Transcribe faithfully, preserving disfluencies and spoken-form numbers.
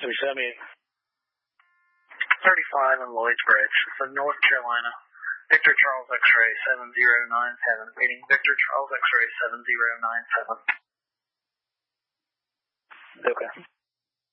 Have you sent me? thirty-five in Lloyd's Bridge, so North Carolina. Victor Charles X-ray seven zero nine seven, reading Victor Charles X-ray seven zero nine seven. Okay.